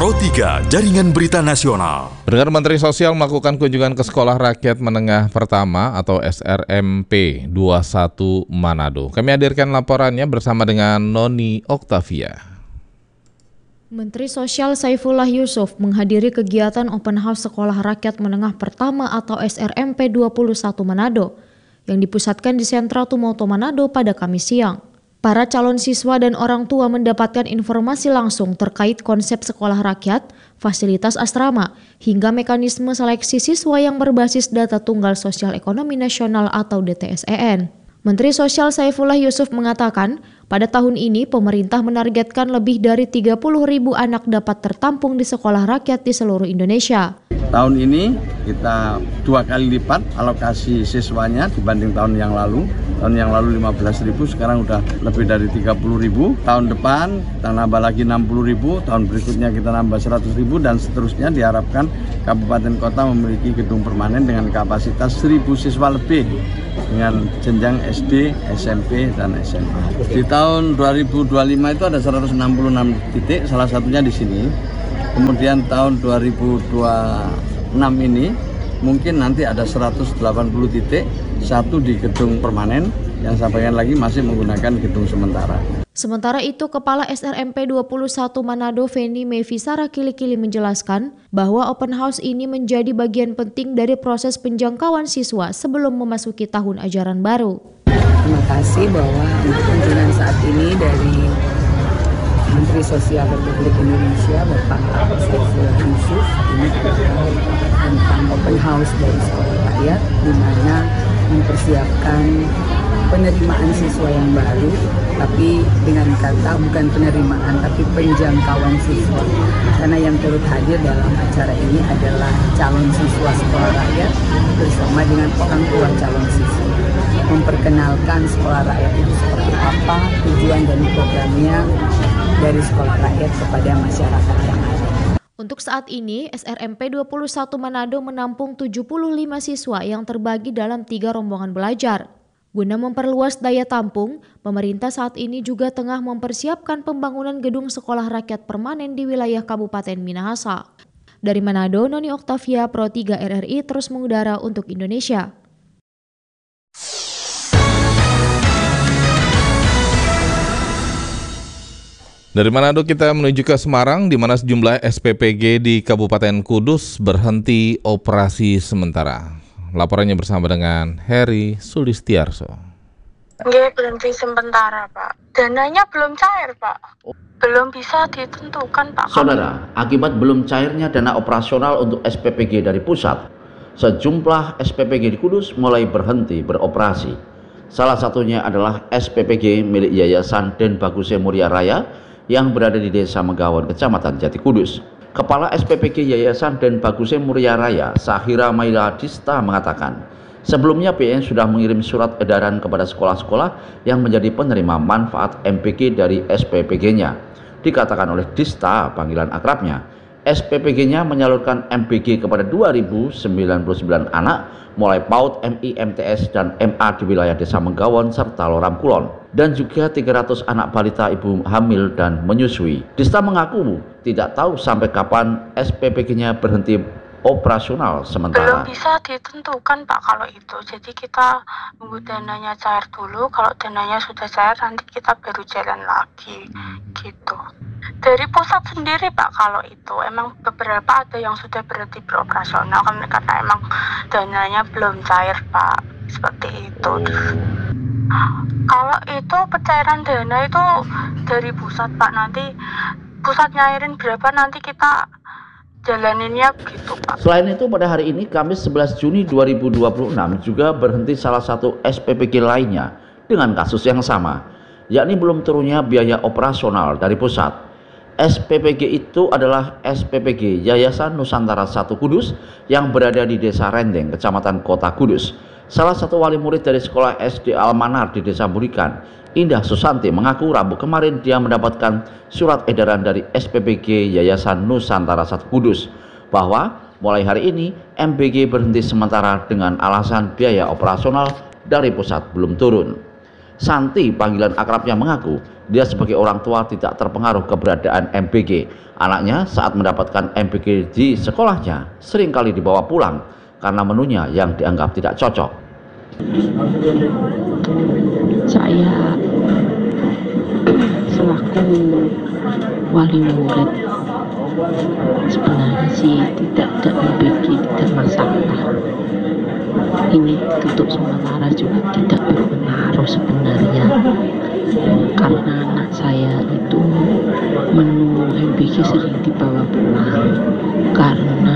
Pro 3 Jaringan Berita Nasional. Pendengar, Menteri Sosial melakukan kunjungan ke Sekolah Rakyat Menengah Pertama atau SRMP 21 Manado. Kami hadirkan laporannya bersama dengan Noni Oktavia. Menteri Sosial Saifullah Yusuf menghadiri kegiatan Open House Sekolah Rakyat Menengah Pertama atau SRMP 21 Manado yang dipusatkan di Sentra Tumoto Manado pada Kamis siang. Para calon siswa dan orang tua mendapatkan informasi langsung terkait konsep sekolah rakyat, fasilitas asrama, hingga mekanisme seleksi siswa yang berbasis data Tunggal Sosial Ekonomi Nasional atau DTSEN. Menteri Sosial Saifullah Yusuf mengatakan, pada tahun ini pemerintah menargetkan lebih dari 30.000 anak dapat tertampung di sekolah rakyat di seluruh Indonesia. Tahun ini kita 2 kali lipat alokasi siswanya dibanding tahun yang lalu. Tahun yang lalu 15.000, sekarang udah lebih dari 30.000. Tahun depan kita nambah lagi 60.000, tahun berikutnya kita nambah 100.000 dan seterusnya. Diharapkan kabupaten kota memiliki gedung permanen dengan kapasitas 1.000 siswa lebih dengan jenjang SD, SMP, dan SMA. Di tahun 2025 itu ada 166 titik, salah satunya di sini. Kemudian tahun 2026 ini mungkin nanti ada 180 titik, satu di gedung permanen, yang sebagian lagi masih menggunakan gedung sementara. Sementara itu, Kepala SRMP 21 Manado Feni Mevisara Kili-Kili menjelaskan bahwa open house ini menjadi bagian penting dari proses penjangkauan siswa sebelum memasuki tahun ajaran baru. Terima kasih bahwa kunjungan saat ini dari Menteri Sosial Republik Indonesia Bapak Saifullah Yusuf ini tentang open house dari sekolah rakyat, di mana mempersiapkan penerimaan siswa yang baru, tapi dengan kata bukan penerimaan tapi penjangkauan siswa, karena yang turut hadir dalam acara ini adalah calon siswa sekolah rakyat bersama dengan orang tua calon siswa, memperkenalkan sekolah rakyat itu seperti apa, tujuan dan programnya dari sekolah rakyat kepada masyarakat yang ada. Untuk saat ini, SRMP 21 Manado menampung 75 siswa yang terbagi dalam 3 rombongan belajar. Guna memperluas daya tampung, pemerintah saat ini juga tengah mempersiapkan pembangunan gedung sekolah rakyat permanen di wilayah Kabupaten Minahasa. Dari Manado, Noni Oktavia, Pro 3 RRI terus mengudara untuk Indonesia. Dari Manado kita menuju ke Semarang, di mana sejumlah SPPG di Kabupaten Kudus berhenti operasi sementara. Laporannya bersama dengan Heri Sulistiarso. Nggih, berhenti sementara, Pak. Dananya belum cair, Pak. Belum bisa ditentukan, Pak. Saudara, akibat belum cairnya dana operasional untuk SPPG dari pusat, sejumlah SPPG di Kudus mulai berhenti beroperasi. Salah satunya adalah SPPG milik Yayasan Den Baguse Muria Raya yang berada di Desa Megawon, Kecamatan Jati Kudus. Kepala SPPG Yayasan Den Baguse Muria Raya, Sahira Maila Dista mengatakan, sebelumnya BN sudah mengirim surat edaran kepada sekolah-sekolah yang menjadi penerima manfaat MPG dari SPPG-nya. Dikatakan oleh Dista, panggilan akrabnya, SPPG-nya menyalurkan MPG kepada 2.099 anak, mulai PAUD, MI, MTS, dan MA di wilayah Desa Megawon serta Loram Kulon, dan juga 300 anak balita ibu hamil dan menyusui. Dista mengaku tidak tahu sampai kapan SPPG-nya berhenti operasional sementara. Belum bisa ditentukan, Pak, kalau itu. Jadi kita nunggu dananya cair dulu. Kalau dananya sudah cair, nanti kita baru jalan lagi, gitu. Dari pusat sendiri, Pak, kalau itu emang beberapa ada yang sudah berhenti beroperasional karena emang dananya belum cair, Pak, seperti itu. Kalau itu pencairan dana itu dari pusat, Pak, nanti pusat nyairin berapa nanti kita jalaninnya begitu, Pak. Selain itu, pada hari ini Kamis 11 Juni 2026 juga berhenti salah satu SPPG lainnya dengan kasus yang sama, yakni belum turunnya biaya operasional dari pusat. SPPG itu adalah SPPG Yayasan Nusantara 1 Kudus yang berada di Desa Rendeng, Kecamatan Kota Kudus. Salah satu wali murid dari sekolah SD Almanar di Desa Burikan, Indah Susanti, mengaku Rabu kemarin dia mendapatkan surat edaran dari SPPG Yayasan Nusantara 1 Kudus bahwa mulai hari ini MPG berhenti sementara dengan alasan biaya operasional dari pusat belum turun. Santi, panggilan akrabnya, mengaku dia sebagai orang tua tidak terpengaruh keberadaan MPG. Anaknya saat mendapatkan MPG di sekolahnya seringkali dibawa pulang karena menunya yang dianggap tidak cocok. Saya selaku wali murid sebenarnya sih tidak ada MPG, tidak masalah. Ini tutup sementara juga tidak berpengaruh sebenarnya, karena anak saya itu menu MPG sering dibawa pulang karena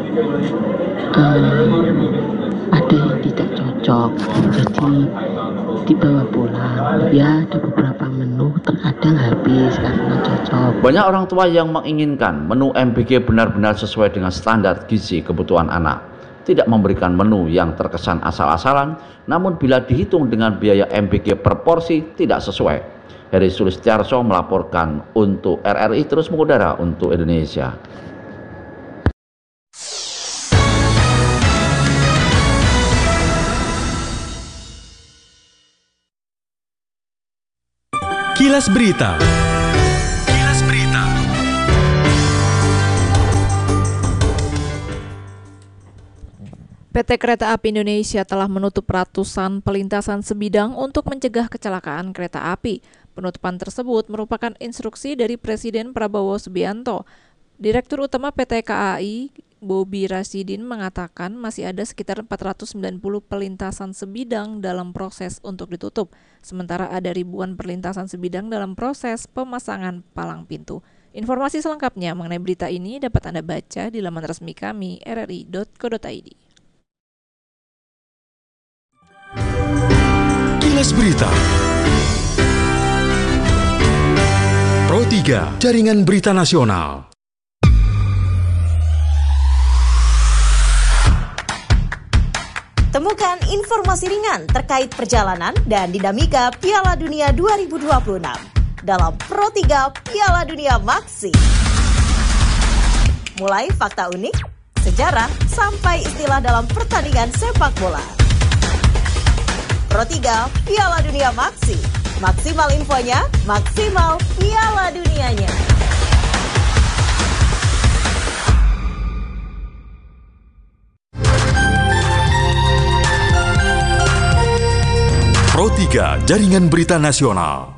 ada yang tidak cocok, jadi dibawa pulang. Ya, ada beberapa menu terkadang habis karena cocok. Banyak orang tua yang menginginkan menu MPG benar-benar sesuai dengan standar gizi kebutuhan anak, tidak memberikan menu yang terkesan asal-asalan, namun bila dihitung dengan biaya MPG per porsi tidak sesuai. Heri Sulistiarso melaporkan untuk RRI Terus Mengudara untuk Indonesia. Kilas Berita. Kilas Berita. PT Kereta Api Indonesia telah menutup ratusan pelintasan sebidang untuk mencegah kecelakaan kereta api. Penutupan tersebut merupakan instruksi dari Presiden Prabowo Subianto. Direktur Utama PT KAI, Bobi Rasidin, mengatakan masih ada sekitar 490 pelintasan sebidang dalam proses untuk ditutup. Sementara ada ribuan perlintasan sebidang dalam proses pemasangan palang pintu. Informasi selengkapnya mengenai berita ini dapat Anda baca di laman resmi kami rri.co.id. Kilas Berita. Pro 3, Jaringan Berita Nasional. Temukan informasi ringan terkait perjalanan dan dinamika Piala Dunia 2026 dalam Pro 3 Piala Dunia Maxi. Mulai fakta unik, sejarah, sampai istilah dalam pertandingan sepak bola. Pro 3 Piala Dunia Maxi. Maksimal infonya, maksimal Piala Dunianya. Pro 3, Jaringan Berita Nasional.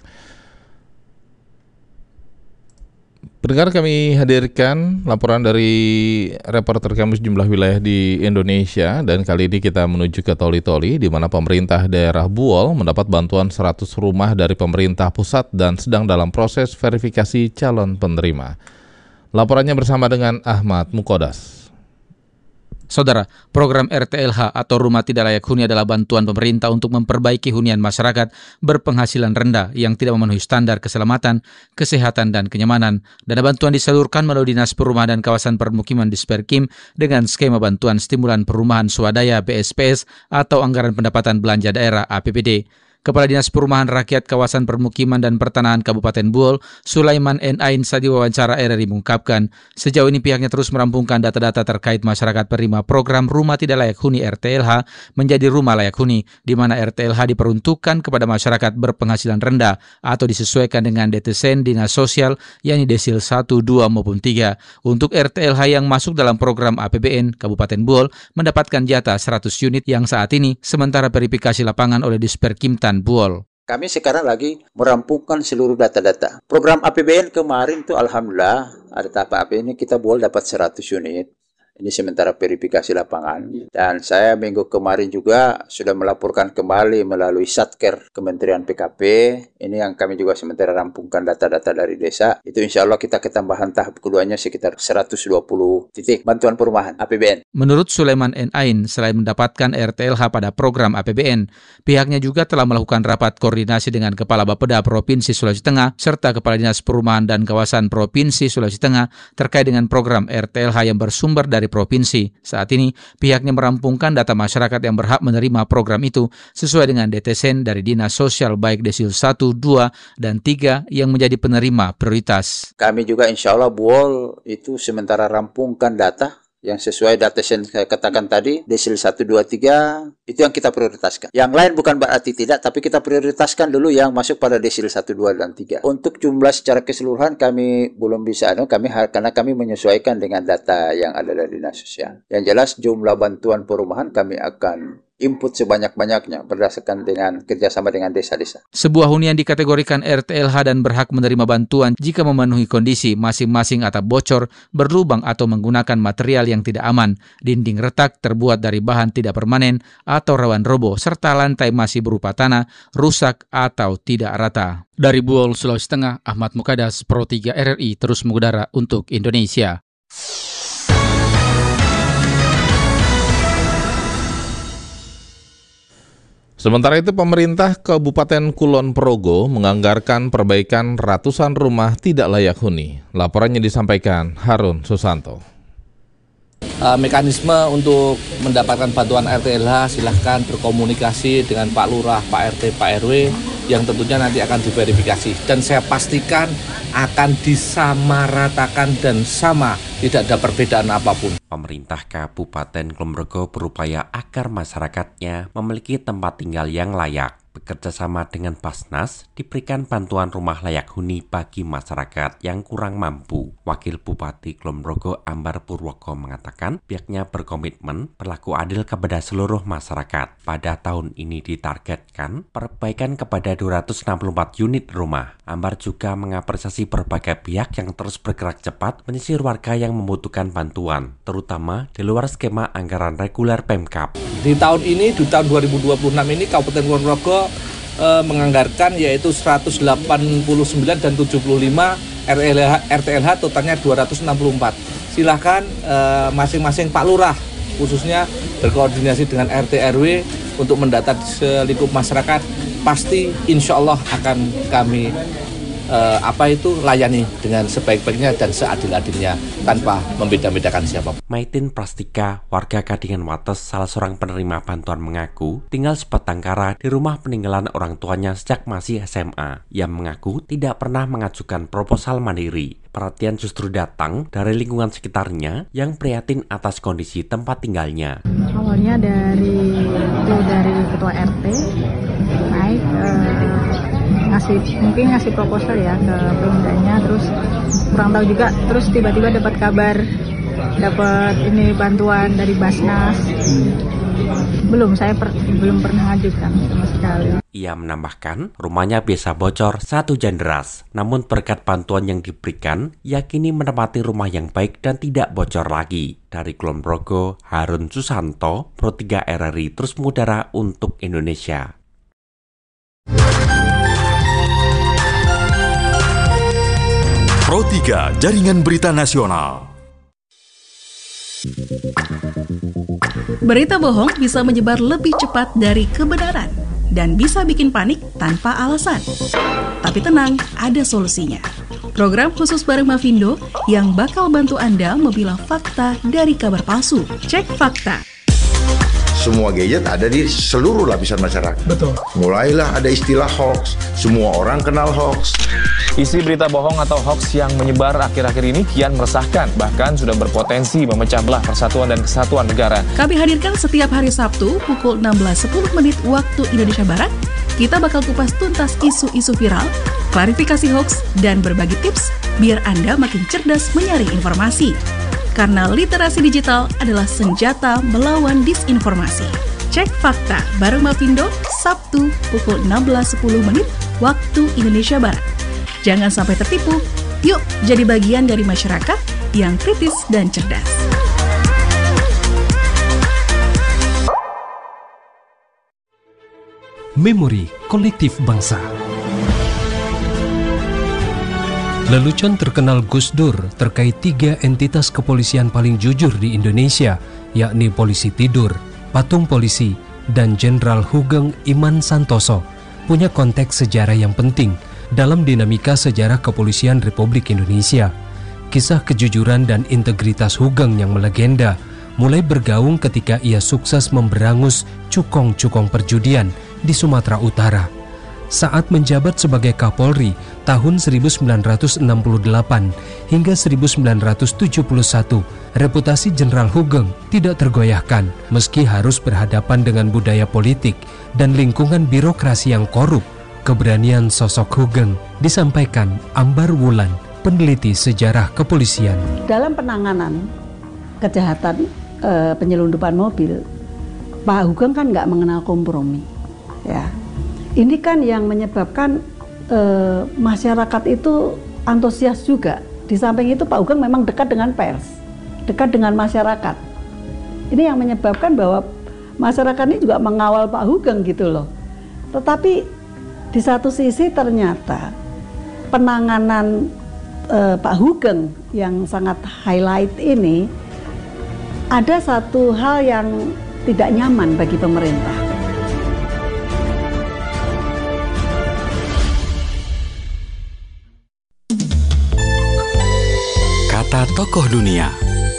Pendengar, kami hadirkan laporan dari reporter kami sejumlah wilayah di Indonesia, dan kali ini kita menuju ke Toli-Toli di mana pemerintah daerah Buol mendapat bantuan 100 rumah dari pemerintah pusat dan sedang dalam proses verifikasi calon penerima. Laporannya bersama dengan Ahmad Mukodas. Saudara, program RTLH atau Rumah Tidak Layak Huni adalah bantuan pemerintah untuk memperbaiki hunian masyarakat berpenghasilan rendah yang tidak memenuhi standar keselamatan, kesehatan, dan kenyamanan. Dana bantuan disalurkan melalui Dinas Perumahan dan Kawasan Permukiman Disperkim dengan skema bantuan stimulan perumahan swadaya BSPS atau anggaran pendapatan belanja daerah APBD. Kepala Dinas Perumahan Rakyat Kawasan Permukiman dan Pertanahan Kabupaten Buol, Sulaiman N. Ain, saat diwawancara RRI mengungkapkan, sejauh ini pihaknya terus merampungkan data-data terkait masyarakat penerima program Rumah Tidak Layak Huni RTLH menjadi Rumah Layak Huni, di mana RTLH diperuntukkan kepada masyarakat berpenghasilan rendah atau disesuaikan dengan DTSEN Dinas Sosial, yakni Desil 1, 2, maupun 3. Untuk RTLH yang masuk dalam program APBN, Kabupaten Buol mendapatkan jatah 100 unit yang saat ini sementara verifikasi lapangan oleh Disperkimtan Buol. Kami sekarang lagi merampungkan seluruh data-data. Program APBN kemarin itu alhamdulillah ada tahap APBN kita Buol dapat 100 unit. Ini sementara verifikasi lapangan. Dan saya minggu kemarin juga sudah melaporkan kembali melalui Satker Kementerian PKP. Ini yang kami juga sementara rampungkan data-data dari desa. Itu insya Allah kita ketambahan tahap keduanya sekitar 120 titik bantuan perumahan APBN. Menurut Sulaiman N. Ain, selain mendapatkan RTLH pada program APBN, pihaknya juga telah melakukan rapat koordinasi dengan Kepala Bapeda Provinsi Sulawesi Tengah serta Kepala Dinas Perumahan dan Kawasan Provinsi Sulawesi Tengah terkait dengan program RTLH yang bersumber dari provinsi. Saat ini, pihaknya merampungkan data masyarakat yang berhak menerima program itu sesuai dengan DTSEN dari Dinas Sosial baik Desil 1, 2, dan 3 yang menjadi penerima prioritas. Kami juga insya Allah Buol itu sementara rampungkan data yang sesuai data yang saya katakan tadi, desil 1, 2, 3, itu yang kita prioritaskan. Yang lain bukan berarti tidak, tapi kita prioritaskan dulu yang masuk pada desil 1, 2, dan 3. Untuk jumlah secara keseluruhan kami belum bisa, karena kami menyesuaikan dengan data yang ada dari Dinas Sosial. Yang jelas jumlah bantuan perumahan kami akan input sebanyak-banyaknya berdasarkan dengan kerjasama dengan desa-desa. Sebuah hunian dikategorikan RTLH dan berhak menerima bantuan jika memenuhi kondisi masing-masing atap bocor, berlubang atau menggunakan material yang tidak aman, dinding retak terbuat dari bahan tidak permanen atau rawan roboh, serta lantai masih berupa tanah, rusak atau tidak rata. Dari Buol, Sulawesi Tengah, Ahmad Mukadas, Pro 3 RRI terus mengudara untuk Indonesia. Sementara itu, pemerintah Kabupaten Kulon Progo menganggarkan perbaikan ratusan rumah tidak layak huni. Laporannya disampaikan Harun Susanto. Mekanisme untuk mendapatkan bantuan RTLH silahkan berkomunikasi dengan Pak Lurah, Pak RT, Pak RW yang tentunya nanti akan diverifikasi. Dan saya pastikan akan disamaratakan dan sama, tidak ada perbedaan apapun. Pemerintah Kabupaten Kulon Progo berupaya agar masyarakatnya memiliki tempat tinggal yang layak. Bekerja sama dengan Basnas, diberikan bantuan rumah layak huni bagi masyarakat yang kurang mampu. Wakil Bupati Kulon Progo Ambar Purwoko mengatakan pihaknya berkomitmen berlaku adil kepada seluruh masyarakat. Pada tahun ini ditargetkan perbaikan kepada 264 unit rumah. Ambar juga mengapresiasi berbagai pihak yang terus bergerak cepat menyisir warga yang membutuhkan bantuan, terutama di luar skema anggaran reguler Pemkab. Di tahun ini, di tahun 2026 ini, Kabupaten Kulon Progo menganggarkan yaitu 189 dan 75 RTLH totalnya 264. Silahkan masing-masing Pak Lurah khususnya berkoordinasi dengan RT RW untuk mendata selingkup masyarakat. Pasti insya Allah akan kami layani dengan sebaik-baiknya dan seadil-adilnya tanpa membeda-bedakan siapapun. Maitin Prastika, warga Kadingan Wates, salah seorang penerima bantuan mengaku tinggal sebatang kara di rumah peninggalan orang tuanya sejak masih SMA. Ia mengaku tidak pernah mengajukan proposal mandiri. Perhatian justru datang dari lingkungan sekitarnya yang prihatin atas kondisi tempat tinggalnya. Awalnya dari ketua RT naik ngasih proposal ya ke Pemdanya, terus kurang tahu juga, terus tiba-tiba dapat kabar bantuan dari Basnas. Saya belum pernah ajukan sama sekali. Ia menambahkan rumahnya biasa bocor 1 hujan deras, namun berkat bantuan yang diberikan yakini menempati rumah yang baik dan tidak bocor lagi. Dari Kulon Progo, Harun Susanto, Pro 3 RRI terus mengudara untuk Indonesia. Pro 3 Jaringan Berita Nasional. Berita bohong bisa menyebar lebih cepat dari kebenaran dan bisa bikin panik tanpa alasan. Tapi tenang, ada solusinya. Program khusus bareng Mavindo yang bakal bantu Anda memilah fakta dari kabar palsu. Cek fakta. Semua gadget ada di seluruh lapisan masyarakat. Betul. Mulailah ada istilah hoax. Semua orang kenal hoax. Isi berita bohong atau hoax yang menyebar akhir-akhir ini kian meresahkan, bahkan sudah berpotensi memecah belah persatuan dan kesatuan negara. Kami hadirkan setiap hari Sabtu pukul 16.10 waktu Indonesia Barat. Kita bakal kupas tuntas isu-isu viral, klarifikasi hoax, dan berbagi tips biar Anda makin cerdas menyaring informasi. Karena literasi digital adalah senjata melawan disinformasi. Cek fakta bareng Mavindo, Sabtu pukul 16.10 waktu Indonesia Barat. Jangan sampai tertipu, yuk jadi bagian dari masyarakat yang kritis dan cerdas. Memori kolektif bangsa. Lelucon terkenal Gus Dur terkait 3 entitas kepolisian paling jujur di Indonesia, yakni Polisi Tidur, Patung Polisi, dan Jenderal Hugeng Iman Santoso, punya konteks sejarah yang penting dalam dinamika sejarah kepolisian Republik Indonesia. Kisah kejujuran dan integritas Hugeng yang melegenda mulai bergaung ketika ia sukses memberangus cukong-cukong perjudian di Sumatera Utara. Saat menjabat sebagai Kapolri tahun 1968 hingga 1971, reputasi Jenderal Hugeng tidak tergoyahkan meski harus berhadapan dengan budaya politik dan lingkungan birokrasi yang korup. Keberanian sosok Hugeng disampaikan Ambar Wulan, peneliti sejarah kepolisian. Dalam penanganan kejahatan penyelundupan mobil, Pak Hugeng kan nggak mengenal kompromi. Ya, ini kan yang menyebabkan masyarakat itu antusias juga. Di samping itu Pak Hugeng memang dekat dengan pers, dekat dengan masyarakat. Ini yang menyebabkan bahwa masyarakat ini juga mengawal Pak Hugeng gitu loh. Tetapi di satu sisi ternyata penanganan Pak Hugeng yang sangat highlight ini ada satu hal yang tidak nyaman bagi pemerintah. Kata tokoh dunia.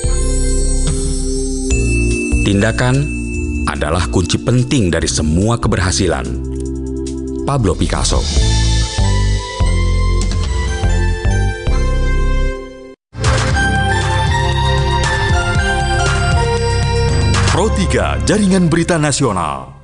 Tindakan adalah kunci penting dari semua keberhasilan. Pablo Picasso. Pro 3 Jaringan Berita Nasional.